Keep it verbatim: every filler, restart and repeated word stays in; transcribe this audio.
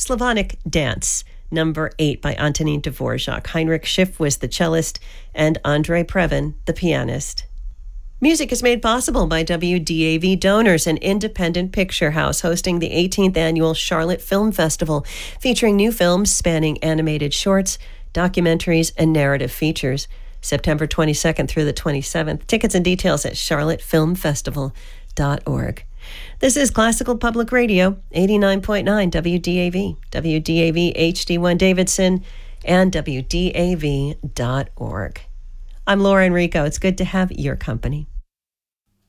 Slavonic Dance, number eight by Antonin Dvorak. Heinrich Schiff was the cellist and Andrei Previn, the pianist. Music is made possible by W D A V donors, an independent picture house hosting the eighteenth annual Charlotte Film Festival, featuring new films spanning animated shorts, documentaries, and narrative features. September twenty-second through the twenty-seventh. Tickets and details at charlotte film festival dot org. This is Classical Public Radio, eighty-nine point nine W D A V, W D A V H D one Davidson, and W D A V dot org. I'm Laura Enrico. It's good to have your company.